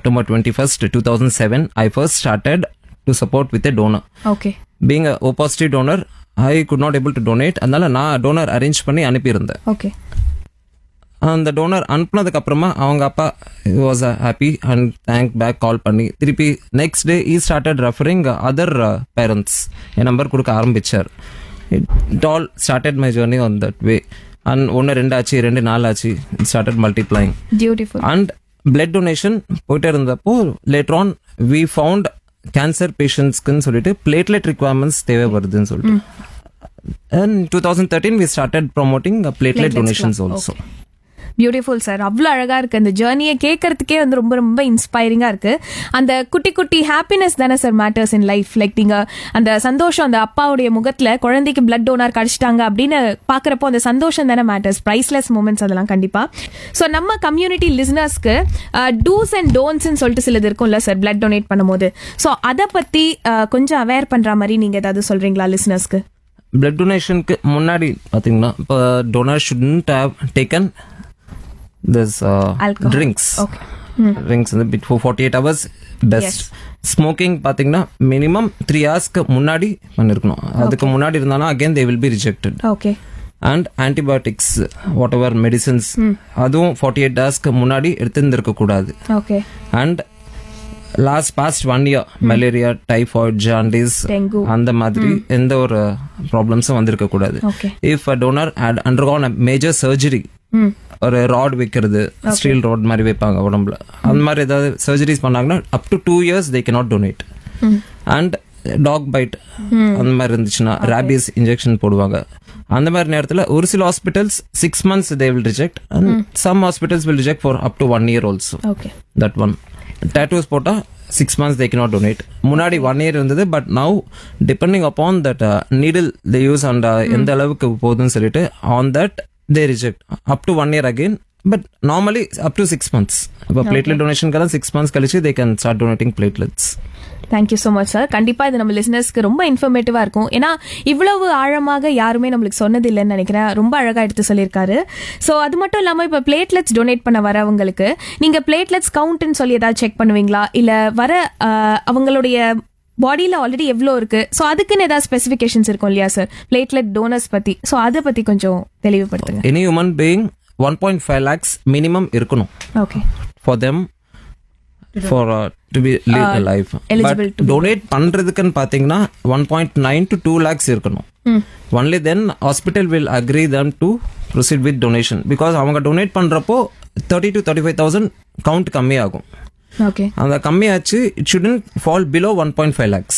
September 21st, 2007, I first started to support with a donor. Okay. Being a O positive donor, I could not able to donate. அதனால நான் donor arrange பண்ணி அனுப்பியிருந்தேன். Okay. அந்த toner அனுப்புனதுக்கு அப்புறமா அவங்க அப்பா was happy and thank back call பண்ணி திருப்பி next day ஈ started referring other parents என் number கொடுக்க ஆரம்பிச்சார். It all started my journey on that way. And 1 2 ஆச்சு 2 4 ஆச்சு, it started multiplying. Beautiful. And blood donation போயிட்டே இருந்தப்போ later on we found cancer பேஷண்ட்ஸ்க்குன்னு சொல்லிட்டு platelet requirements தேவை வருதுன்னு சொல்லிட்டு and 2013 we started promoting platelet donations also. Beautiful sir. அவ்வளோ அழகா இருக்கு அந்த ஜேர்னியை கேட்கறதுக்கே வந்து ரொம்ப ரொம்ப இன்ஸ்பைரிங்கா இருக்கு. அந்த குட்டி குட்டி ஹாப்பினஸ் தானே sir matters in life. Like நீங்க அந்த சந்தோஷம், அந்த அப்பாவுடைய முகத்துல குழந்தைக்கு பிளட் டோனர் கிடைச்சிட்டாங்க அப்படின்னு பாக்குறப்போ அந்த சந்தோஷம் தானே மேட்டர்ஸ். பிரைஸ்லெஸ் மூமெண்ட்ஸ் அதெல்லாம் கண்டிப்பா. ஸோ நம்ம கம்யூனிட்டி லிசனர்ஸ்க்கு டூஸ் அண்ட் டோன்ட்ஸ்ன்னு சொல்லிட்டு சிலது இருக்கும்ல சார் பிளட் டொனேட் பண்ணும்போது. ஸோ அதை பத்தி கொஞ்சம் அவேர் பண்ற மாதிரி நீங்க ஏதாவது சொல்றீங்களா லிசனர்ஸ்க்கு? பிளட் டொனேஷனுக்கு முன்னாடி பாத்தீங்கன்னா இப்போ toner shouldn't have taken this drinks. Drinks வந்து பிஃபோர் 48 hours பெஸ்ட். ஸ்மோக்கிங் பாத்தீங்கன்னா மினிமம் 3 hours முன்னாடி பண்ணிருக்கணும். அதுக்கு முன்னாடி இருந்தானா again they will be rejected. Okay. And antibiotics what ever medicines அதுவும் 48 hours முன்னாடி எடுத்திருந்திருக்க கூடாது. Okay. And past 1 year malaria, typhoid, jaundice அந்த மாதிரி எந்த ஒரு ப்ராப்ளம்ஸும் வந்திருக்க கூடாது. If a toner had undergone a major surgery, ஒரு ராட் வைக்கிறது, ஸ்டீல் ராட் மாதிரி வைப்பாங்க உடம்புல, அந்த மாதிரி ஏதாவது சர்ஜரிஸ் பண்ணாங்கன்னா up to 2 years they cannot donate. And talk byte அந்த மாதிரி இருந்துச்சுன்னா ரேபிஸ் இன்ஜெக்ஷன் போடுவாங்க. அந்த மாதிரி நேரத்தில் ஒரு சில hospitals 6 months they will reject and some hospitals will reject for up to 1 year also. That one. Tattoos போட்டா 6 months they cannot donate. முன்னாடி 1 year இருந்தது, but now depending upon that needle they use and எந்த அளவுக்கு போகுதுன்னு சொல்லிட்டு on that they reject up to 1 year again, but normally up to 6 months. இப்போ platelet donation கெல்லாம் 6 months கழிச்சு they can start donating platelets. Thank you so much sir. கண்டிப்பா இது நம்ம லிசனர்ஸ்க்கு ரொம்ப இன்ஃபர்மேட்டிவா இருக்கும். ஏன்னா இவ்வளவு ஆழமாக யாருமே நம்மளுக்கு சொன்னது இல்லைன்னு நினைக்கிறேன். ரொம்ப அழகா எடுத்து சொல்லியிருக்காரு. ஸோ அது மட்டும் இல்லாம இப்ப பிளேட்லெட்ஸ் டொனேட் பண்ண வரவங்களுக்கு நீங்க பிளேட்லெட்ஸ் கவுண்ட்னு சொல்லி ஏதாவது செக் பண்ணுவீங்களா? இல்ல வர அவங்களுடைய பாடியில ஆல்ரெடி எவ்வளோ இருக்கு, ஸோ அதுக்குன்னு ஏதாவது ஸ்பெசிஃபிகேஷன்ஸ் இருக்கும் இல்லையா சார் பிளேட்லெட் டோனர்ஸ் பத்தி? ஸோ அதை பத்தி கொஞ்சம் தெளிவுபடுத்துங்க. Any human being 1.5 lakhs minimum இருக்கணும். Okay. For them for to be live a life. Eligible but donate பண்றதுக்குன்னு பாத்தீங்கன்னா 1.9 to 2 lakhs இருக்கணும். only then hospital will agree them to proceed with donation, because அவங்க donate பண்றப்போ 30 to 35,000 count கம்மி ஆகும். Okay. அந்த கம்மியாச்சு it shouldn't fall below 1.5 lakhs.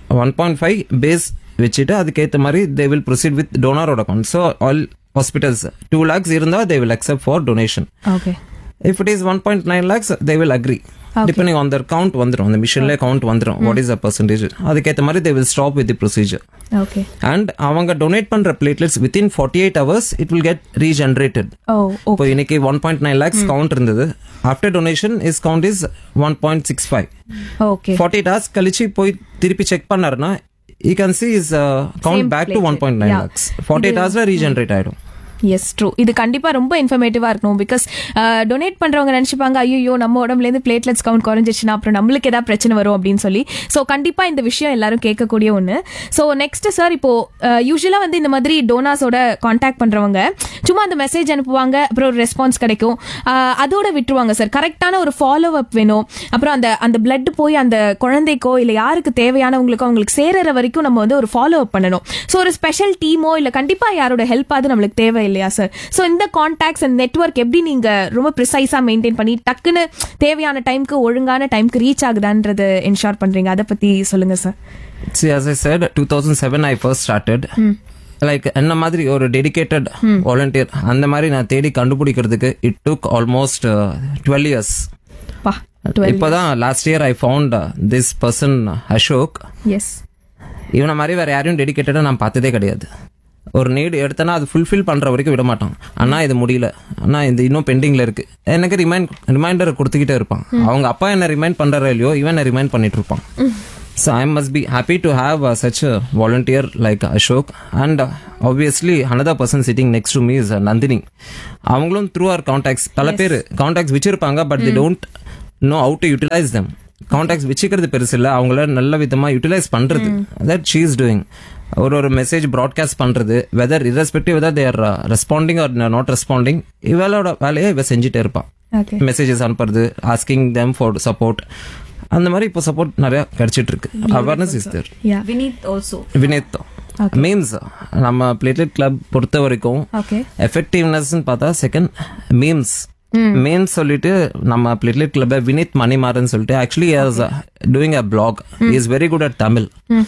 1.5 base வச்சுட்டு அதுக்கேற்ற மாதிரி they will proceed with donor account. so all hospitals 2 lakhs இருந்தா they will accept for donation. Okay. if it is 1.9 lakhs they will agree. Depending on their count வந்துரும், அந்த மிஷின்ல count வந்துரும், what is the percentage, அதுக்கேற்ற மாதிரி they will stop with the procedure. Okay. and அவங்க donate பண்ற platelets within 48 hours it will get regenerated. இப்போ இன்னைக்கு 1.9 lakhs கவுண்ட் இருந்தது, after donation his count is 1.65. Okay. 48 hours கழிச்சு போய் திருப்பி செக் பண்ணாருன்னா you can see his count Same back platelet. to 1.9 lakhs. 48 hours regenerate ஆயிடும். Yes true. இது கண்டிப்பா ரொம்ப இன்ஃபர்மேட்டிவா இருக்கணும். பிகாஸ் டொனேட் பண்றவங்க நினைச்சுப்பாங்க ஐயோ நம்ம உடம்புல இருந்து பிளேட்லெட்ஸ் கவுண்ட் குறைஞ்சிச்சுன்னா அப்புறம் நம்மளுக்கு ஏதாவது பிரச்சனை வரும் அப்படின்னு சொல்லி. ஸோ கண்டிப்பா இந்த விஷயம் எல்லாரும் கேட்கக்கூடிய ஒன்று. ஸோ நெக்ஸ்ட் சார், இப்போ யூஸ்வலா வந்து இந்த மாதிரி டோனாஸோட கான்டாக்ட் பண்றவங்க சும்மா அந்த மெசேஜ் அனுப்புவாங்க, அப்புறம் ஒரு ரெஸ்பான்ஸ் கிடைக்கும், அதோட விட்டுருவாங்க சார். கரெக்டான ஒரு ஃபாலோ அப் வேணும். அப்புறம் அந்த பிளட் போய் அந்த குழந்தைக்கோ இல்ல யாருக்கு தேவையானவங்களுக்கோ அவங்களுக்கு சேர வரைக்கும் நம்ம வந்து ஒரு ஃபாலோ அப் பண்ணணும். ஸோ ஒரு ஸ்பெஷல் டீமோ இல்ல கண்டிப்பா யாரோட ஹெல்ப் ஆகுது நம்மளுக்கு தேவை இல்லையா சார்? சோ இந்த கான்டாக்ட்ஸ் அண்ட் நெட்வொர்க் எப்படி நீங்க ரொம்ப ப்ரிசைஸா மெயின்டைன் பண்ணி டக்குன்னு தேவையான டைம்க்கு ஒழுங்கான டைம்க்கு ரீச் ஆகுதான்றது என்ஷூர் பண்றீங்க? அதை பத்தி சொல்லுங்க sir. See, as I said, 2007 I first started. Like என்ன மாதிரி ஒரு டெடிகேட்டட் வாலண்டியர் அந்த மாதிரி நான் தேடி கண்டுபிடிக்கிறதுக்கு இட் டுக் ஆல்மோஸ்ட் 12 years. இப்பதான் last year I found this person Ashok. S. இவனை மாதிரி வேற யாரையும் டெடிகேட்டடா நான் பார்த்ததே கிடையாது. ஒரு நீடு எடுத்தனா அது ஃபுல்ஃபில் பண்ற வரைக்கும் விட மாட்டான். அண்ணா இது முடியல, அண்ணா இது இன்னும் பெண்டிங்ல இருக்கு, எனக்கு ரிமைண்டர் கொடுத்துக்கிட்டே இருப்பான். அவங்க அப்பா என்ன ரிமைண்ட் பண்றாரோ இல்லையோ இவன் ரிமைண்ட் பண்ணிட்டு இருப்பான். So I must be happy to have such a volunteer like Ashok, and obviously another person sitting next to me is Nandini. அவங்களும் through our contacts பல பேர் contacts வச்சிருப்பாங்க, but they don't know how to utilize them. Contacts வச்சுக்கிறது பெருசு இல்லை, அவங்கள நல்ல விதமாக யூட்டிலைஸ் பண்ணுறது, தட் ஷீ இஸ் டூயிங். ஒரு மெசேஜ் ப்ராட்காஸ்ட் பண்ணுறது, weather irrespective weather there responding R not responding, இவளோட வேலையை இவ செஞ்சுட்டே இருப்பான். மெசேஜஸ் அனுப்புறது, ஆஸ்கிங் தெம் ஃபார் சப்போர்ட், அந்த மாதிரி இப்போ சப்போர்ட் நிறைய கிடைச்சிட்டு இருக்கு. Awareness is there. Vineeth memes நம்ம பிளேட்லெட் கிளப் பொறுத்த வரைக்கும் எஃபெக்டிவ்னஸ் பார்த்தா செகண்ட் மீம்ஸ் சொல்லிட்டு நம்ம பிளேட்லெட் கிளப் வினித் மணிமாறன் சொல்லிட்டு actually doing a black, is very good at Tamil.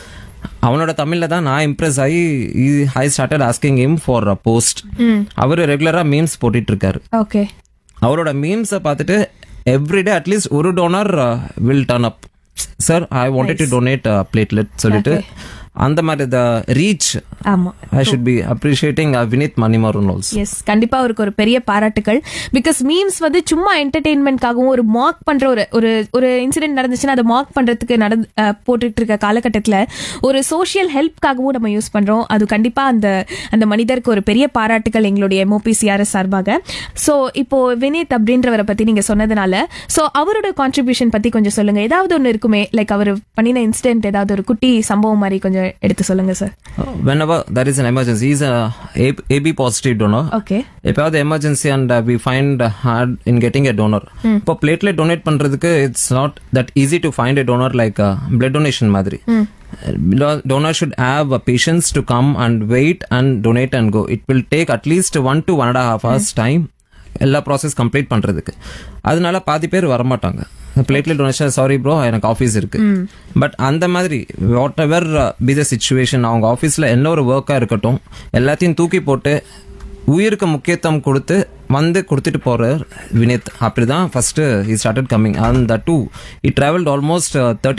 அவனோட தமிழ்ல தான் நான் இம்ப்ரெஸ் ஆகி I started asking him for a post. அவரு ரெகுலரா மீம்ஸ் போட்டுட்டு இருக்காரு. அவரோட மீம்ஸை பார்த்துட்டு எவ்ரிடே அட்லீஸ்ட் ஒரு toner will turn up, sir I wanted to donate platelet சொல்லிட்டு. அந்த மாதிரி the reach I should be appreciating Vineet Manimaran also. S, கண்டிப்பா அவருக்கு ஒரு பெரிய பாராட்டுகள். பிகாஸ் மீம்ஸ் வந்து சும்மா என்டர்டெயின்மெண்ட்காகவும் ஒரு மார்க் பண்ற ஒரு இன்சிடென்ட் நடந்துச்சுன்னா அதை மார்க் பண்றதுக்கு போட்டுட்டு இருக்க காலகட்டத்தில் ஒரு சோஷியல் ஹெல்ப்காகவும் நம்ம யூஸ் பண்றோம். அது கண்டிப்பா அந்த மனிதருக்கு ஒரு பெரிய பாராட்டுகள் எங்களுடைய MOPCRS சார்பாக. ஸோ இப்போ வினித் அப்படின்றவரை பத்தி நீங்க சொன்னதுனால ஸோ அவரோட கான்ட்ரிபியூஷன் பத்தி கொஞ்சம் சொல்லுங்க. ஏதாவது ஒன்று இருக்குமே, லைக் அவர் பண்ணின இன்சிடென்ட், ஏதாவது ஒரு குட்டி சம்பவம் மாதிரி கொஞ்சம் எடுத்து சொல்லுங்க sir. Whenever there is an emergency, he is a AB positive donor. Okay. எப்பயாவது emergency and we find hard in getting a donor. இப்போ பிளேட்லெட் டொனேட் பண்றதுக்கு it's not that easy to find a donor like blood donation மாதிரி. Donor should have patience to come and wait and donate and go. It will take at least 1 to 1.5 hours time எல்லா process complete பண்றதுக்கு. அதனால பாதி பேர் வரமாட்டாங்க. Platelet donation, sorry bro எனக்கு office இருக்கு. But அந்த மாதிரி what ever be the situation, அவங்க ஆஃபீஸில் என்ன ஒரு ஒர்க்காக இருக்கட்டும், எல்லாத்தையும் தூக்கி போட்டு உயிருக்கு முக்கியத்துவம் கொடுத்து கொடுத்துட்டு போறார் வினித். அப்படிதான் first he started coming and that too he traveled almost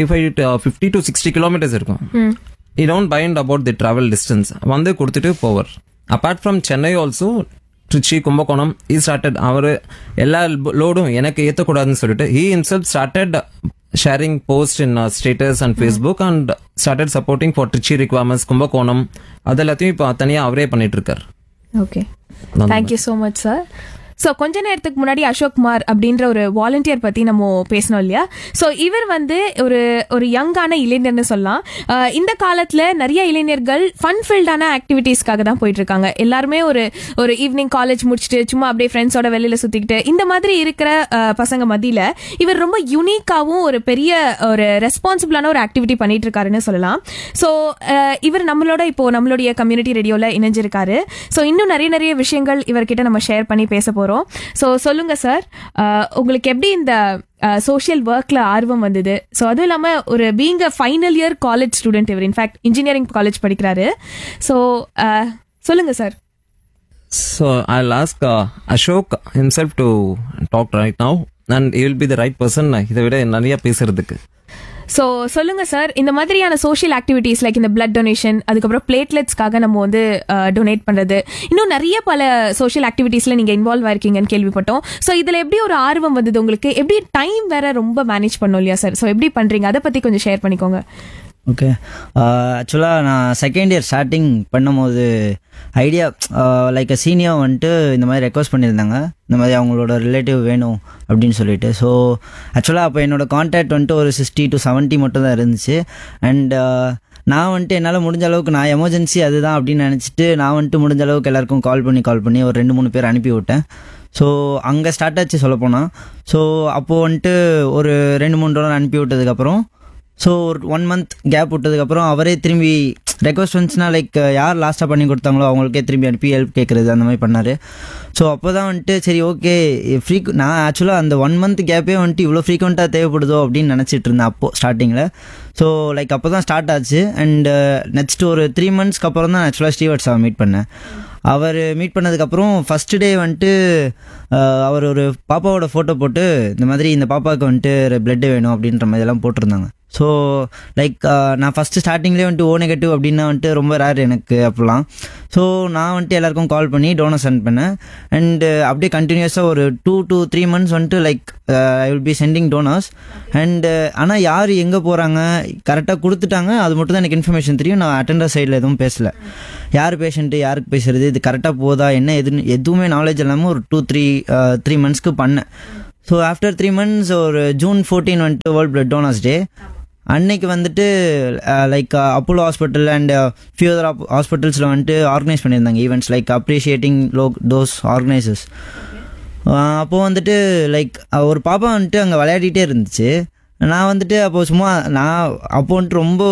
50 to 60 kilometers இருக்கும். he don't mind about the travel distance, கொடுத்துட்டு போவார். apart from Chennai also, Trichy, Kumbakonam, he started அவர் எல்லா லோடும் எனக்கு ஏற்றக்கூடாதுன்னு சொல்லிட்டு he himself started sharing post in status and Facebook and started supporting for Trichy requirements, Kumbakonam, அது எல்லாத்தையும் இப்போ தனியாக அவரே பண்ணிட்டு இருக்கார். Okay, thank you so much sir. So கொஞ்ச நேரத்துக்கு முன்னாடி அசோக் குமார் அப்படின்ற ஒரு வாலண்டியர் பத்தி நம்ம பேசணும் இல்லையா? ஸோ இவர் வந்து ஒரு யங்கான இளைஞர்னு சொல்லலாம். இந்த காலத்துல நிறைய இளைஞர்கள் ஃபன் ஃபீல்டான ஆக்டிவிட்டீஸ்க்காக தான் போயிட்டு இருக்காங்க. எல்லாருமே ஒரு ஈவினிங் காலேஜ் முடிச்சுட்டு சும்மா அப்படியே ஃப்ரெண்ட்ஸோட வெளியில சுத்திக்கிட்டு இந்த மாதிரி இருக்கிற பசங்க மத்தியில இவர் ரொம்ப யூனிக்காவும் ஒரு பெரிய ஒரு ரெஸ்பான்சிபிளான ஒரு ஆக்டிவிட்டி பண்ணிட்டு இருக்காருன்னு சொல்லலாம். ஸோ இவர் நம்மளுடைய கம்யூனிட்டி ரேடியோல இணைஞ்சிருக்காரு. ஸோ இன்னும் நிறைய விஷயங்கள் இவர்கிட்ட நம்ம ஷேர் பண்ணி பேச போறோம். சோ சொல்லுங்க சார், உங்களுக்கு எப்படி இந்த சோஷியல் ஒர்க்ல ஆர்வம் வந்தது? ஸோ அதுவும் இல்லாம ஒரு being a final year college student, இவர் இன்ஃபேக்ட் இன்ஜினியரிங் காலேஜ் படிக்கிறாரு. ஸோ சொல்லுங்க sir. So I'll ask Ashok himself to talk right now and he will be the right person இதை விட நிறைய பேசுறதுக்கு. ஸோ சொல்லுங்க சார், இந்த மாதிரியான சோஷியல் ஆக்டிவிட்டீஸ் லைக் இந்த பிளட் டொனேஷன், அதுக்கப்புறம் பிளேட்லெட்ஸ்க்காக நம்ம டொனேட் பண்றது, இன்னும் நிறைய பல சோஷியல் ஆக்டிவிட்டீஸ்ல நீங்க இன்வால்வ் ஆயிருக்கீங்கன்னு கேள்விப்பட்டோம். ஸோ இதுல எப்படி ஒரு ஆர்வம் வந்தது உங்களுக்கு? எப்படி டைம் வேற ரொம்ப மேனேஜ் பண்ணும் இல்லையா சார்? ஸோ எப்படி பண்றீங்க, அதை பத்தி கொஞ்சம் ஷேர் பண்ணிக்கோங்க. ஓகே, ஆக்சுவலாக நான் செகண்ட் இயர் ஸ்டார்டிங் பண்ணும்போது ஐடியா லைக் சீனியர் இந்த மாதிரி ரெக்வஸ்ட் பண்ணியிருந்தாங்க, இந்த மாதிரி அவங்களோட ரிலேட்டிவ் வேணும் அப்படின்னு சொல்லிட்டு. ஸோ ஆக்சுவலாக அப்போ என்னோட கான்டாக்ட் ஒரு 60 to 70 மட்டும் தான் இருந்துச்சு. அண்ட் நான் என்னால் முடிஞ்ச அளவுக்கு, நான் எமர்ஜென்சி அதுதான் அப்படின்னு நினச்சிட்டு நான் முடிஞ்ச அளவுக்கு எல்லாருக்கும் கால் பண்ணி ஒரு 2-3 பேர் அனுப்பி விட்டேன். ஸோ அங்கே ஸ்டார்ட் ஆச்சு சொல்லப்போனால். ஸோ அப்போது ஒரு 2-3 டாலர் அனுப்பி விட்டதுக்கப்புறம் ஸோ ஒரு 1 month கேப் விட்டதுக்கப்புறம் அவரே திரும்பி ரெக்வஸ்ட் வந்துச்சுன்னா லைக் யார் லாஸ்ட்டாக பண்ணி கொடுத்தாங்களோ அவங்களுக்கே திரும்பி அனுப்பி ஹெல்ப் கேட்குறது அந்த மாதிரி பண்ணார். ஸோ அப்போ தான் சரி ஓகே நான் ஆக்சுவலாக அந்த 1 month கேப்பே இவ்வளோ ஃப்ரீக்வெண்ட்டாக தேவைப்படுதோ அப்படின்னு நினச்சிட்டு இருந்தேன் அப்போது ஸ்டார்டிங்கில். ஸோ லைக் அப்போ தான் ஸ்டார்ட் ஆச்சு. அண்ட் நெக்ஸ்ட் ஒரு 3 monthsக்கு அப்புறம் தான் ஆக்சுவலாக ஸ்டீவர்ட்ஸாவை மீட் பண்ணேன். அவர் மீட் பண்ணதுக்கப்புறம் ஃபஸ்ட்டு டே அவர் ஒரு பாப்பாவோட ஃபோட்டோ போட்டு இந்த மாதிரி இந்த பாப்பாவுக்கு பிளட்டு வேணும் அப்படின்ற மாதிரிலாம் போட்டிருந்தாங்க. ஸோ லைக் நான் ஃபஸ்ட்டு ஸ்டார்டிங்லேயே ஓ நெகட்டிவ் அப்படின்னா ரொம்ப ரேர் எனக்கு அப்போலாம். ஸோ நான் எல்லாருக்கும் கால் பண்ணி டோனர் சென்ட் பண்ணேன். அண்டு அப்படியே கண்டினியூஸாக ஒரு 2 to 3 months like I will be sending donors. And ஆனால் யார் எங்கே போகிறாங்க கரெக்டாக கொடுத்துட்டாங்க, அது மட்டும் தான் எனக்கு இன்ஃபர்மேஷன் தெரியும். நான் அட்டெண்டர் சைடில் எதுவும் பேசலை. யார் பேஷண்ட்டு, யாருக்கு பேசுறது, இது கரெக்டாக போதா என்ன எதுவுமே நாலேஜ் இல்லாமல் ஒரு 2-3 monthsக்கு பண்ணேன். ஸோ ஆஃப்டர் 3 months ஒரு June 14 வந்துட்டு வேர்ல்ட் பிளட் டோனர்ஸ் டே. அன்னைக்கு வந்துட்டு like Apollo hospital and few other ஹாஸ்பிட்டல்ஸில் வந்துட்டு ஆர்கனைஸ் பண்ணியிருந்தாங்க events like appreciating those organisers. அப்போது வந்துட்டு லைக் ஒரு பாப்பா வந்துட்டு அங்கே விளையாடிட்டே இருந்துச்சு. நான் வந்துட்டு அப்போது சும்மா நான் அப்போ வந்துட்டு ரொம்ப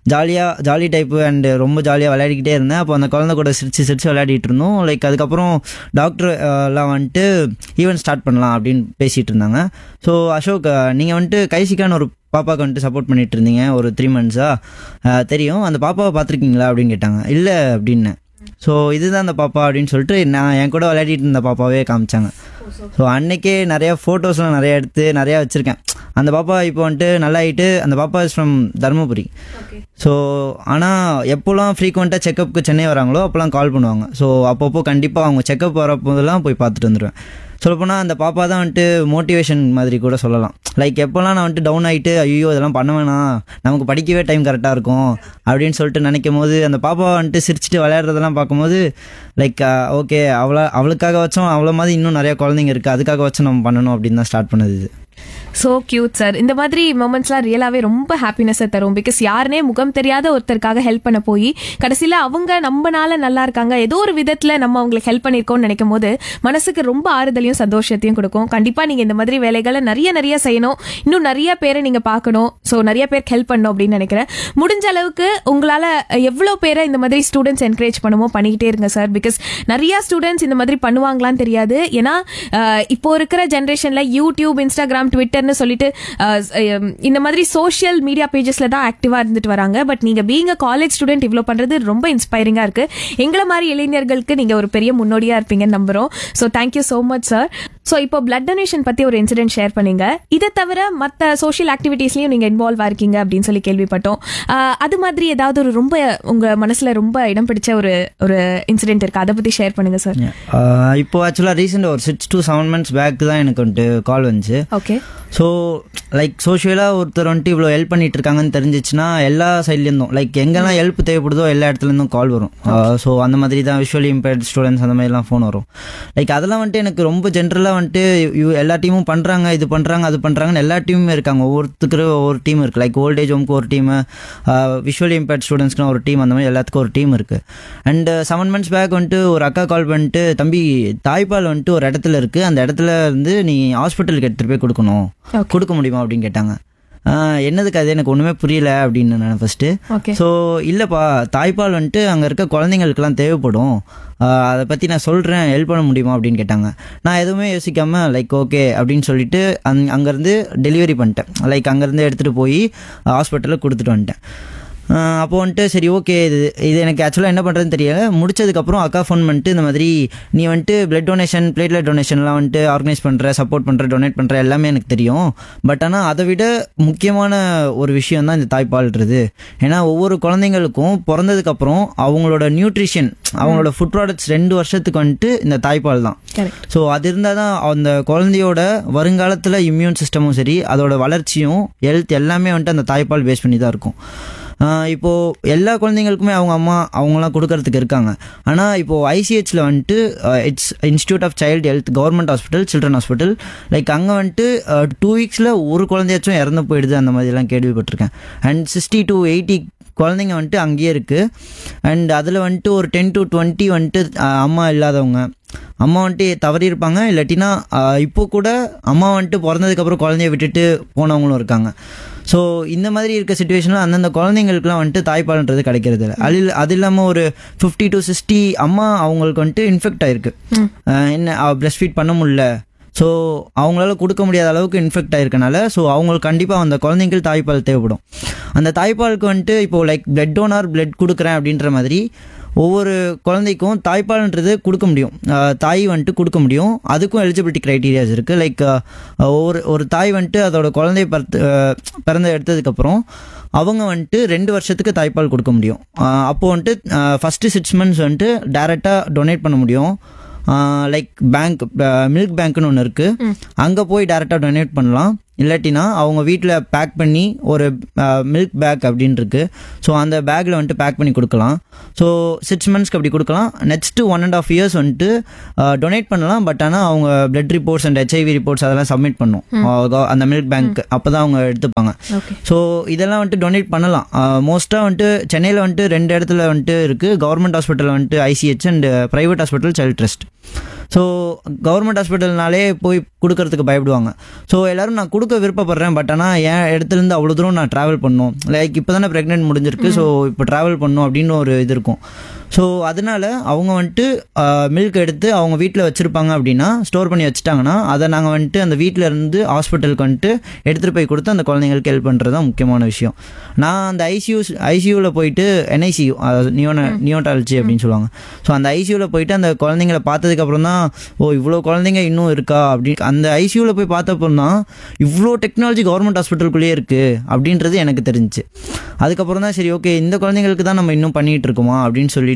ஜாலி டைப்பு அண்டு ரொம்ப ஜாலியாக விளையாடிக்கிட்டே இருந்தேன். அப்போ அந்த குழந்தை கூட சிரிச்சு விளையாடிட்டு இருந்தோம். லைக் அதுக்கப்புறம் டாக்டர் எல்லாம் வந்துட்டு ஈவெண்ட் ஸ்டார்ட் பண்ணலாம் அப்படின்னு பேசிகிட்டு இருந்தாங்க. ஸோ அசோக், நீங்கள் வந்துட்டு கைசிக்கான ஒரு பாப்பாவுக்கு வந்துட்டு சப்போர்ட் பண்ணிட்டு இருந்தீங்க ஒரு 3 months தெரியும், அந்த பாப்பாவை பார்த்துருக்கீங்களா அப்படின்னு கேட்டாங்க. இல்லை அப்படின்னு. ஸோ இதுதான் அந்த பாப்பா அப்படின்னு சொல்லிட்டு நான் என் கூட விளையாடிட்டு இருந்த பாப்பாவே காமிச்சாங்க. ஸோ அன்னைக்கே நிறையா ஃபோட்டோஸ்லாம் நிறையா எடுத்து நிறையா வச்சுருக்கேன். அந்த பாப்பா இப்போ வந்துட்டு நல்லா ஆகிட்டு, அந்த பாப்பா இஸ் ஃப்ரம் தருமபுரி. ஸோ ஆனால் எப்போல்லாம் ஃப்ரீக்வெண்ட்டாக செக்கப்புக்கு சென்னை வராங்களோ அப்போல்லாம் கால் பண்ணுவாங்க. ஸோ அப்பப்போ கண்டிப்பாக அவங்க செக்கப் வரப்போதெல்லாம் போய் பார்த்துட்டு வந்துடுவேன். சொல்லப்போனால் அந்த பாப்பா தான் வந்துட்டு மோட்டிவேஷன் மாதிரி கூட சொல்லலாம். லைக் எப்போல்லாம் நான் வந்துட்டு டவுன் ஆகிட்டு ஐயோ இதெல்லாம் பண்ண வேணாம், நமக்கு படிக்கவே டைம் கரெக்டாக இருக்கும் அப்படின்னு சொல்லிட்டு நினைக்கும் போது அந்த பாப்பா வந்துட்டு சிரிச்சுட்டு விளையாடுறதெல்லாம் பார்க்கும்போது லைக் ஓகே அவளுக்காக வச்சோம், அவ்வளோ மாதிரி இன்னும் நிறையா குழந்தைங்க இருக்குது, அதுக்காக வச்சும் நம்ம பண்ணணும் அப்படின்னு தான் ஸ்டார்ட் பண்ணுது இது. So cute sir. இந்த மாதிரி மொமெண்ட்ஸ்லாம் ரியலாகவே ரொம்ப ஹாப்பினஸை தரும். பிகாஸ் யாருனே முகம் தெரியாத ஒருத்தருக்காக ஹெல்ப் பண்ண போய் கடைசியில் அவங்க நம்மனால நல்லா இருக்காங்க, ஏதோ ஒரு விதத்தில் நம்ம அவங்களுக்கு ஹெல்ப் பண்ணியிருக்கோம்னு நினைக்கும் போது மனசுக்கு ரொம்ப ஆறுதலையும் சந்தோஷத்தையும் கொடுக்கும். கண்டிப்பாக நீங்கள் இந்த மாதிரி வேலைகளை நிறைய செய்யணும், இன்னும் நிறைய பேரை நீங்கள் பார்க்கணும், ஸோ நிறைய பேருக்கு ஹெல்ப் பண்ணணும் அப்படின்னு நினைக்கிறேன். முடிஞ்ச அளவுக்கு உங்களால் எவ்வளோ பேரை இந்த மாதிரி ஸ்டூடெண்ட்ஸ் என்கரேஜ் பண்ணுமோ பண்ணிக்கிட்டே இருங்க சார். பிகாஸ் நிறைய ஸ்டூடெண்ட்ஸ் இந்த மாதிரி பண்ணுவாங்களான்னு தெரியாது. ஏன்னா இப்போ இருக்கிற ஜென்ரேஷனில் யூடியூப், இன்ஸ்டாகிராம், ட்விட்டர்னு சொல்லிட்டு இந்த மாதிரி சோஷியல் மீடியா பேஜஸ்ல தான் ஆக்டிவா இருந்துட்டு வராங்க. பட் நீங்க பீயிங் அ காலேஜ் ஸ்டூடெண்ட் இவ்வளவு பண்றது ரொம்ப இன்ஸ்பைரிங்கா இருக்கு. எங்களை மாதிரி இளைஞர்களுக்கு நீங்க ஒரு பெரிய முன்னோடியா இருப்பீங்கன்னு நம்புறோம். So thank you so much sir. So இப்போ பிளட் டொனேஷன் பத்தி ஒரு இன்சிடென்ட் ஷேர் பண்ணீங்க. இதை தவிர மற்ற சோஷியல் ஆக்டிவிட்டீஸ்லயும் நீங்க இன்வால்வ் ஆயிருக்கீங்க அப்படின்னு சொல்லி கேள்விப்பட்டோம். அது மாதிரி ஏதாவது ஒரு ரொம்ப உங்க மனசுல ரொம்ப இடம் பிடிச்ச ஒரு இன்சிடென்ட் இருக்கு, அதை பத்தி ஷேர் பண்ணுங்க சார். இப்போ ஆக்சுவலா ரீசெண்டா ஒரு 6 to 7 months பேக் தான் எனக்கு வந்துட்டு கால் வந்துச்சு. ஓகே. ஸோ லைக் சோஷியலாக ஒருத்தர் வந்துட்டு இவ்வளோ ஹெல்ப் பண்ணிட்டு இருக்காங்கன்னு தெரிஞ்சிச்சுன்னா எல்லா சைட்லேருந்தும் லைக் எங்கெல்லாம் ஹெல்ப் தேவைப்படுதோ எல்லா இடத்துலேருந்தும் கால் வரும். ஸோ அந்த மாதிரி தான் விஷுவலி இம்பேர்ட் ஸ்டூடெண்ட்ஸ் அந்த மாதிரிலாம் ஃபோன் வரும். லைக் அதெல்லாம் வந்துட்டு எனக்கு ரொம்ப ஜென்ரலாக வந்துட்டு எல்லா டீமும் பண்ணுறாங்க, இது பண்ணுறாங்க, அது பண்ணுறாங்கன்னு எல்லா டீமுமே இருக்காங்க. ஒவ்வொருத்துக்கு ஒவ்வொரு டீம் இருக்குது. லைக் ஓல்டேஜ் ஹோம்க்கு ஒரு டீமு, விஷுவலி இம்பேர்ட் ஸ்டூடெண்ட்ஸ்க்குன்னு ஒரு டீம், அந்த மாதிரி எல்லாத்துக்கும் ஒரு டீம் இருக்குது. அண்ட் 7 months பேக் வந்துட்டு ஒரு அக்கா கால் பண்ணிட்டு, தம்பி தாய்ப்பால் வந்துட்டு ஒரு இடத்துல இருக்குது, அந்த இடத்துல இருந்து நீ ஹாஸ்பிட்டலுக்கு எடுத்துகிட்டு போய் கொடுக்கணும், கொடுக்க முடியுமா அப்படின்னு கேட்டாங்க. என்னதுக்கு அது எனக்கு ஒன்றுமே புரியல அப்படின்னு நான் ஃபர்ஸ்ட்டு. ஸோ இல்லைப்பா, தாய்ப்பால் வந்துட்டு அங்கே இருக்க குழந்தைங்களுக்குலாம் தேவைப்படும், அதை பற்றி நான் சொல்கிறேன், ஹெல்ப் பண்ண முடியுமா அப்படின்னு கேட்டாங்க. நான் எதுவுமே யோசிக்காமல் லைக் ஓகே அப்படின்னு சொல்லிட்டு அங்கேருந்து டெலிவரி பண்ணிட்டேன். லைக் அங்கேருந்து எடுத்துகிட்டு போய் ஹாஸ்பிட்டலில் கொடுத்துட்டு வந்துட்டேன். அப்போ வந்துட்டு சரி ஓகே, இது எனக்கு ஆக்சுவலாக என்ன பண்ணுறதுன்னு தெரியல. முடிச்சதுக்கப்புறம் அக்கா ஃபோன் பண்ணிட்டு இந்த மாதிரி நீ வந்துட்டு பிளட் டொனேஷன், பிளேட்லெட் டொனேஷன்லாம் வந்துட்டு ஆர்கனைஸ் பண்ணுற, சப்போர்ட் பண்ணுற, டொனேட் பண்ணுற எல்லாமே எனக்கு தெரியும். பட் ஆனால் அதை விட முக்கியமான ஒரு விஷயம் தான் இந்த தாய்ப்பால்ன்றது. ஏன்னா ஒவ்வொரு குழந்தைங்களுக்கும் பிறந்ததுக்கப்புறம் அவங்களோட நியூட்ரிஷன், அவங்களோட ஃபுட் ப்ராடக்ட்ஸ் 2 வருஷத்துக்கு வந்துட்டு இந்த தாய்ப்பால் தான். ஸோ அது இருந்தால் தான் அந்த குழந்தையோட வருங்காலத்தில் இம்யூன் சிஸ்டமும் சரி, அதோட வளர்ச்சியும் ஹெல்த் எல்லாமே வந்துட்டு அந்த தாய்ப்பால் பேஸ் பண்ணி தான் இருக்கும். இப்போது எல்லா குழந்தைங்களுக்குமே அவங்க அம்மா அவங்களாம் கொடுக்கறதுக்கு இருக்காங்க. ஆனால் இப்போது ஐசிஹெச்சில் வந்துட்டு it's institute of child health government hospital, children hospital, like அங்கே வந்துட்டு 2 weeks ஒரு குழந்தையாச்சும் இறந்து போயிடுது, அந்த மாதிரிலாம் கேள்விப்பட்டிருக்கேன். அண்ட் 60 to 80 குழந்தைங்க வந்துட்டு அங்கேயே இருக்குது. அண்ட் அதில் வந்துட்டு ஒரு 10 to 20 வந்துட்டு அம்மா இல்லாதவங்க, அம்மா வந்துட்டு தவறி இருப்பாங்க, இல்லாட்டினா இப்போ கூட அம்மா வந்துட்டு பிறந்ததுக்கப்புறம் குழந்தைய விட்டுட்டு போனவங்களும் இருக்காங்க. ஸோ இந்த மாதிரி இருக்க சுச்சுவேஷனில் அந்தந்த குழந்தைங்களுக்குலாம் வந்துட்டு தாய்ப்பால்ன்றது கிடைக்கிறது இல்லை. அது இல்லாமல் ஒரு 50 to 60 அம்மா அவங்களுக்கு வந்துட்டு இன்ஃபெக்ட் ஆயிருக்கு, என்ன பிரஸ்ட் ஃபீட் பண்ண முடியல, ஸோ அவங்களால கொடுக்க முடியாத அளவுக்கு இன்ஃபெக்ட் ஆயிருக்கனால ஸோ அவங்களுக்கு கண்டிப்பாக அந்த குழந்தைங்களுக்கு தாய்ப்பால் தேவைப்படும். அந்த தாய்ப்பாலுக்கு வந்துட்டு இப்போது லைக் பிளட் டோனார், பிளட் கொடுக்குறேன் அப்படின்ற மாதிரி ஒவ்வொரு குழந்தைக்கும் தாய்ப்பால்ன்றது கொடுக்க முடியும், தாய் வந்துட்டு கொடுக்க முடியும். அதுக்கும் எலிஜிபிலிட்டி க்ரைட்டீரியாஸ் இருக்குது. லைக் ஒரு தாய் வந்துட்டு அதோட குழந்தை பிறந்த எடுத்ததுக்கப்புறம் அவங்க வந்துட்டு 2 வருஷத்துக்கு தாய்ப்பால் கொடுக்க முடியும். அப்போது வந்துட்டு ஃபஸ்ட்டு 6 months வந்துட்டு டைரெக்டாக டொனேட் பண்ண முடியும். லைக் பேங்க், மில்க் பேங்க்னு ஒன்று இருக்குது, அங்கே போய் டைரெக்டாக டொனேட் பண்ணலாம். இல்லாட்டினா அவங்க வீட்டில் பேக் பண்ணி ஒரு மில்க் பேக் அப்படின்னு இருக்கு. ஸோ அந்த பேக்கில் வந்துட்டு பேக் பண்ணி கொடுக்கலாம். ஸோ 6 monthsக்கு அப்படி கொடுக்கலாம். நெக்ஸ்ட் 1.5 years வந்துட்டு டொனேட் பண்ணலாம். பட் ஆனால் அவங்க blood reports and HIV reports அதெல்லாம் சப்மிட் பண்ணும் அந்த மில்க் பேங்க். அப்போ தான் அவங்க எடுத்துப்பாங்க. ஸோ இதெல்லாம் வந்துட்டு டொனேட் பண்ணலாம். மோஸ்ட்டாக வந்துட்டு சென்னையில் வந்துட்டு 2 இடத்துல வந்துட்டு இருக்குது. கவர்மெண்ட் ஹாஸ்பிட்டல் வந்துட்டு ICH and private hospital child trust. So government ஹாஸ்பிட்டல்னாலே போய் கொடுக்கறதுக்கு பயப்படுவாங்க. ஸோ எல்லோரும் நான் கொடுக்க விருப்பப்படுறேன், பட் ஆனால் என் இடத்துலேருந்து அவ்வளோ தூரம் நான் ட்ராவல் பண்ணணும். லைக் இப்போ தானே ப்ரெக்னென்ட் முடிஞ்சிருக்கு, ஸோ இப்போ ட்ராவல் பண்ணணும் அப்படின்னு ஒரு இது இருக்கும். ஸோ அதனால அவங்க வந்துட்டு மில்க் எடுத்து அவங்க வீட்டில் வச்சுருப்பாங்க அப்படின்னா, ஸ்டோர் பண்ணி வச்சுட்டாங்கன்னா அதை நாங்கள் வந்துட்டு அந்த வீட்டில் இருந்து ஹாஸ்பிட்டலுக்கு வந்துட்டு எடுத்துகிட்டு போய் கொடுத்து அந்த குழந்தைங்களுக்கு ஹெல்ப் பண்ணுறது தான் முக்கியமான விஷயம். நான் அந்த ஐசியூவில் போயிட்டு NICU நியோட்டாலஜி அப்படின்னு சொல்லுவாங்க. ஸோ அந்த ஐசியூவில் போயிட்டு அந்த குழந்தைங்களை பார்த்ததுக்கப்புறம் தான் இவ்வளோ குழந்தைங்க இன்னும் இருக்கா அப்படின்னு அந்த ஐசியூவில் போய் பார்த்தப்பறம் தான் இவ்வளோ டெக்னாலஜி கவர்மெண்ட் ஹாஸ்பிட்டலுக்குள்ளேயே இருக்குது அப்படின்றது எனக்கு தெரிஞ்சிச்சு. அதுக்கப்புறம் தான் சரி ஓகே இந்த குழந்தைங்களுக்கு தான் நம்ம இன்னும் பண்ணிகிட்டு இருக்கோமா அப்படின்னு சொல்லிட்டு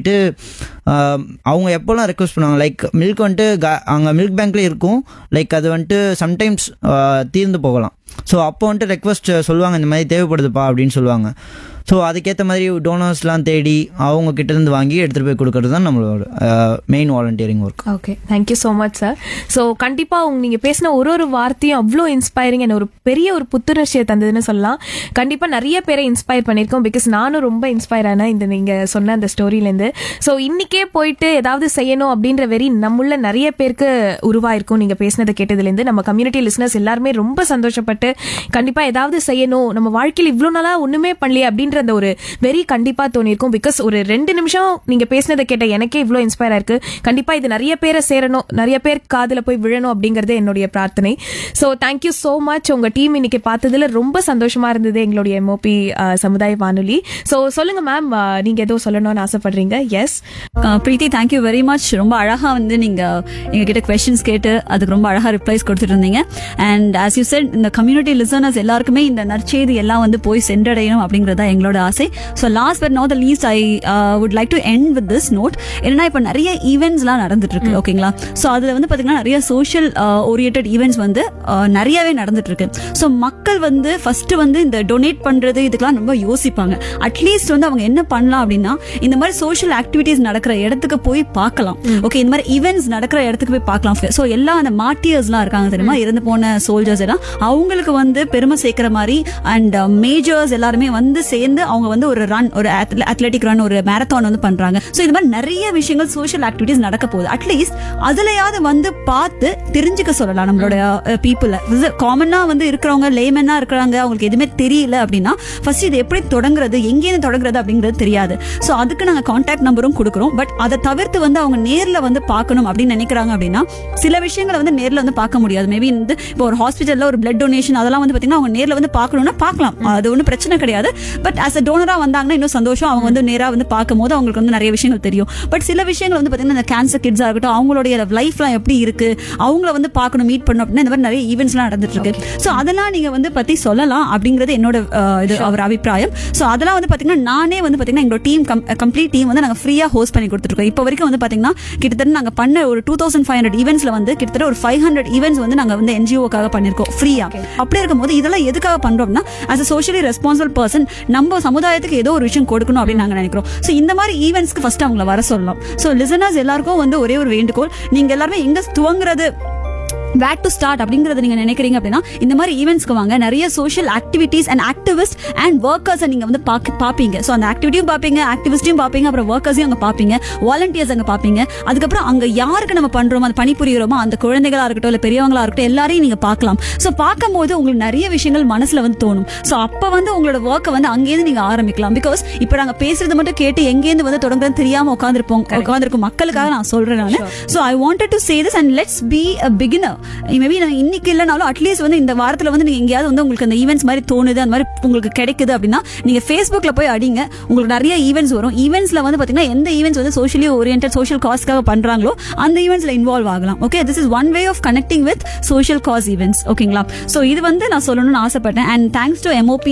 அவங்க எப்போல்லாம் ரெக்வஸ்ட் பண்ணுவாங்க. லைக் மில்க் வந்துட்டு அங்கே மில்க் பேங்க்லேயே இருக்கும். லைக் அது வந்துட்டு சம்டைம்ஸ் தீர்ந்து போகலாம். ஸோ அப்போ வந்துட்டு ரெக்வஸ்ட் சொல்லுவாங்க, இந்த மாதிரி தேவைப்படுதுப்பா அப்படின்னு சொல்லுவாங்க. ஸோ அதுக்கேற்ற மாதிரி டோனர்ஸ்லாம் தேடி அவங்க கிட்டேருந்து வாங்கி எடுத்துகிட்டு போய் கொடுக்கறது தான் நம்மளோட main volunteering work. Okay, thank you so much sir. So கண்டிப்பாக நீங்கள் பேசின ஒரு வார்த்தையும் அவ்வளோ இன்ஸ்பைரிங் அண்ட் ஒரு பெரிய ஒரு புத்துணர்ச்சியை தந்ததுன்னு சொல்லலாம். கண்டிப்பாக நிறைய பேரை இன்ஸ்பயர் பண்ணியிருக்கோம். பிகாஸ் நானும் ரொம்ப இன்ஸ்பயர் ஆனேன் இந்த நீங்கள் சொன்ன அந்த ஸ்டோரியிலேருந்து. ஸோ இன்றைக்கே போயிட்டு ஏதாவது செய்யணும் அப்படின்ற வெறி நம்மள நிறைய பேருக்கு உருவாயிருக்கும் நீங்கள் பேசினதை கேட்டதுலேருந்து. நம்ம கம்யூனிட்டி லிஸ்னர்ஸ் எல்லாருமே ரொம்ப சந்தோஷப்பட்டு கண்டிப்பாக ஏதாவது செய்யணும், நம்ம வாழ்க்கையில் இவ்வளோ நாளாக ஒன்றுமே பண்ணலையே அப்படின்ற அந்த ஒரு வெறி கண்டிப்பா தோணிருக்கும். பிகாஸ் ஒரு 2 நிமிஷம் நீங்க பேசினதை கேட்ட எனக்கே இவ்வளவு இன்ஸ்பயர் ஆயிருக்கு. கண்டிப்பா இது நிறைய பேரை சேரணும், நிறைய பேர் காதுல போய் விழணும் அப்படிங்கறது என்னுடைய பிரார்த்தனை. So thank you so much. உங்க டீம் இன்னைக்கு பார்த்ததுல ரொம்ப சந்தோஷமா இருந்தது எங்களுடைய MOP சமுதாய வானொலி. ஸோ சொல்லுங்க மேம், நீங்க ஏதோ சொல்லணும்னு ஆசைப்படுறீங்க? எஸ் பிரீத்தி, தேங்க்யூ வெரி மச். ரொம்ப அழகா நீங்க எங்க கிட்ட கொஸ்டின்ஸ் கேட்டு அதுக்கு ரொம்ப அழகா ரிப்ளைஸ் கொடுத்துட்டு இருந்தீங்க. அண்ட் ஆஸ் யூ செட், இந்த கம்யூனிட்டி லிசனர்ஸ் எல்லாருக்குமே இந்த நற்செய்தி எல்லாம் போய் சென்றடையணும் அப்படிங்கறத எங்களோட ஆசை. So last but not the least, I would like to end with this note. என்னன்னா இப்போ நிறைய ஈவெண்ட்ஸ்லாம் நடந்துட்டு இருக்கு, ஓகேங்களா? ஸோ அதுல பாத்தீங்கன்னா நிறைய சோஷியல் ஓரியன்டட் ஈவெண்ட்ஸ் நிறையவே நடந்துட்டு இருக்கு. ஸோ மக்கள் ஃபர்ஸ்ட் இந்த டொனேட் பண்றது இதுக்கெல்லாம் ரொம்ப யோசிப்பாங்க. அட்லீஸ்ட் அவங்க என்ன பண்ணலாம் அப்படின்னா, இந்த மாதிரி சோஷியல் ஆக்டிவிட்டிஸ் நடக்கிற இடத்துக்கு போய் பார்க்கலாம். ஓகே, இந்த மாதிரி ஈவெண்ட்ஸ் நடக்கிற இடத்துக்கு போய் பார்க்கலாம். ஸோ எல்லா அந்த மார்ட்டியர்ஸ்லாம் இருக்காங்க தெரியுமா, இறந்து போன சோல்ஜர்ஸ் எல்லாம், அவங்களுக்கு பெருமை சேர்க்கிற மாதிரி அண்ட் மேஜர்ஸ் எல்லாருமே சேர்ந்து அவங்க ஒரு ரன், ஒரு அத்லெட்டிக் ரன், ஒரு மேரத்தான் பண்றாங்க. சோ இந்த மாதிரி நிறைய விஷயங்கள் சோஷியல் ஆக்டிவிட்டிஸ் நடக்க போகுது. அட்லீஸ்ட் அதுலயாவது பார்த்து தெரிஞ்சுக்க சொல்லலாம் நம்மளோட பீப்புள். காமனா இருக்கிறவங்க, லேமனா இருக்கிறாங்க, அவங்களுக்கு எதுவுமே தெரியல அப்படின்னா ஃபர்ஸ்ட் இது எப்படி தொடங்குறது, எங்கேருந்து தொடங்குறது அப்படிங்கிறது தெரியாது. சோ அதுக்கு நாங்க கான்டாக்ட் நம்பரும் கொடுக்குறோம். பட் அதை தவிர்த்து அவங்க நேர்ல பார்க்கணும் அப்படின்னு நினைக்கிறாங்க அப்படின்னா சில விஷயங்களை நேர்ல பார்க்க முடியாது. மேபி இப்போ ஒரு ஹாஸ்பிட்டல்ல ஒரு பிளட் டொனேஷன் அதெல்லாம் பாத்தீங்கன்னா அவங்க நேர்ல பார்க்கணும்னா பார்க்கலாம், அது ஒன்றும் பிரச்சனை கிடையாது. பட் ஆஸ் அ டோனரா வந்தாங்கன்னா இன்னும் சந்தோஷம். அவங்க நேரா பார்க்கும் போது அவங்களுக்கு நிறைய விஷயங்கள் தெரியும். பட் சில விஷயங்கள் பாத்தீங்கன்னா இந்த கேன்சர் கிட்ஸா இருக்கட்டும், அவங்களுடைய லைஃப்லாம் எப்படி இருக்கு, அவங்கள பார்க்கணும், மீட் பண்ணணும் அப்படின்னா இந்த மாதிரி நிறைய ஈவெண்ட்ஸ்லாம் நடந்துட்டு இருக்கு. சோ அதெல்லாம் நீங்க பத்தி சொல்லலாம் அப்படிங்கிறது என்னோட ஒரு அபிப்பிராயம். சோ அதெல்லாம் பாத்தீங்கன்னா நானே பாத்தீங்கன்னா எங்களோட டீம் கம்ப்ளீட் டீம் நாங்க ஃப்ரீயா ஹோஸ்ட் பண்ணி கொடுத்துருக்கோம். இப்போ வரைக்கும் பாத்தீங்கன்னா கிட்டத்தட்ட நாங்க பண்ண ஒரு 2500 ஈவெண்ட்ஸ்ல கிட்டத்தட்ட ஒரு 500 ஈவெண்ட்ஸ் நாங்க NGO-க்காக பண்ணிருக்கோம் ஃப்ரீயா. அப்படி இருக்கும்போது இதெல்லாம் எதுக்காக பண்றோம்னா, as a socially responsible person நம்ம சமுதாயத்துக்கு ஏதோ ஒரு விஷயம் கொடுக்கணும் அப்படின்னு நாங்க நினைக்கிறோம். சோ இந்த மாதிரி ஈவெண்ட்ஸ்க்கு ஃபர்ஸ்ட் அவங்கள வர சொல்லலாம். சோ லிசனர்ஸ் எல்லாருக்கும் ஒரே ஒரு வேண்டுகோள், நீங்க எல்லாருமே எங்க துவங்குறது, வேர் டு ஸ்டார்ட் அப்படிங்கறத நீங்க நினைக்கிறீங்க அப்படின்னா இந்த மாதிரி ஈவெண்ட்ஸ்க்கு வாங்க. நிறைய social activities and activist and workers நீங்க பாப்பீங்க. சோ அந்த ஆக்டிவிட்டியும் பாப்பீங்க, ஆக்டிவிஸ்டையும் பாப்பீங்க, அப்புறம் ஒர்க்கர்ஸையும் அங்க பாப்பீங்க, வாலண்டியர்ஸ் அங்க பாப்பீங்க. அதுக்கப்புறம் அங்க யாருக்கு நம்ம பண்றோமோ, அந்த பணிபுரிகிறோமோ, அந்த குழந்தைகளா இருக்கட்டும் இல்ல பெரியவங்களா இருக்கட்டும், எல்லாரையும் நீங்க பார்க்கலாம். சோ பார்க்கும்போது உங்களுக்கு நிறைய விஷயங்கள் மனசுல தோணும். சோ அப்ப உங்களோட ஒர்க்கை அங்கேயிருந்து நீங்க ஆரம்பிக்கலாம். பிகாஸ் இப்ப நாங்க பேசுறது மட்டும் கேட்டு எங்கேருந்து தொடங்குறது தெரியாம உட்கார்ந்திருக்கும் மக்களுக்காக நான் சொல்றேன் நானு. So I wanted to say this and let's be a beginner. Maybe நான் இன்னைக்கு இல்லைனாலும் அட்லீஸ்ட் இந்த வாரத்துல நீங்க எங்கேயாவது உங்களுக்கு அந்த ஈவெண்ட்ஸ் மாதிரி தோணுது, அந்த மாதிரி உங்களுக்கு கிடைக்குது அப்படின்னா நீங்க Facebookல போய் அடிங்க, உங்களுக்கு நிறைய ஈவெண்ட்ஸ் வரும். ஈவெண்ட்ஸ்ல பாத்தீங்கன்னா எந்த ஈவெண்ட்ஸ் சோஷியலி ஓரியன்டட் சோஷியல் காஸ்க்காக பண்றாங்களோ அந்த ஈவெண்ட்ஸ்ல இன்வால்வ் ஆகலாம். Okay, this is one way of connecting with social cos events. ஓகேங்களா? சோ இது நான் சொல்லணும்னு ஆசைப்பட்டேன். And thanks to MOP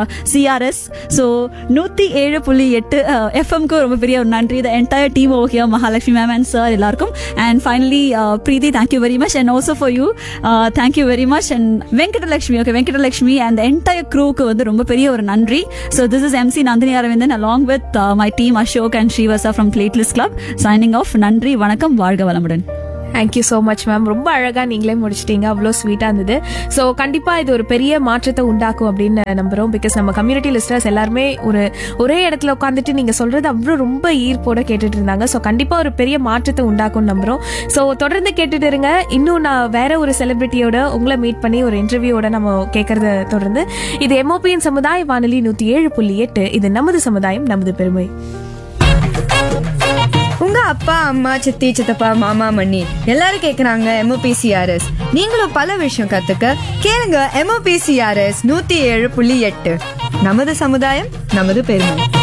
CRS. So 107.8 FM-க்கு ரொம்ப பெரிய ஒரு நன்றி. The entire team okay, Mahalakshmi ma'am and sir எல்லாருக்கும். And finally Preethi, thank you very much. And also for you. Thank you very much. And Venkatalakshmi and the entire crewக்கு வந்து ரொம்ப பெரிய ஒரு நன்றி. So this is MC Nandini Aravindan along with my team Ashok and Shrivasa from Plateless Club signing off. நன்றி, வணக்கம், வாழ்க வளமுடன். Thank you so much ma'am. ரொம்ப அழகா நீங்களே முடிச்சிட்டீங்க, அவ்வளோ ஸ்வீட்டா இருந்தது. ஸோ கண்டிப்பா இது ஒரு பெரிய மாற்றத்தை உண்டாக்கும் அப்படின்னு நம்புறோம். பிகாஸ் நம்ம கம்யூனிட்டி லிஸ்டர்ஸ் எல்லாருமே ஒரே இடத்துல உட்காந்துட்டு நீங்க சொல்றது அவ்வளோ ரொம்ப ஈர்ப்போட கேட்டுட்டு இருந்தாங்க. ஸோ கண்டிப்பா ஒரு பெரிய மாற்றத்தை உண்டாக்கும் நம்புறோம். ஸோ தொடர்ந்து கேட்டுட்டு இருங்க. இன்னும் நான் வேற ஒரு செலிபிரிட்டியோட உங்களை மீட் பண்ணி ஒரு இன்டர்வியூவோட நம்ம கேட்கறத தொடர்ந்து. இது MOPயின் சமுதாய வானொலி 107.8. இது நமது சமுதாயம், நமது பெருமை. உங்க அப்பா, அம்மா, சித்தி, சித்தப்பா, மாமா, மண்ணி எல்லாரும் கேக்குறாங்க MOPCRS. நீங்களும் பல விஷயம் கத்துக்க கேளுங்க MOPCRS 107.8. நமது சமுதாயம், நமது பெருமை.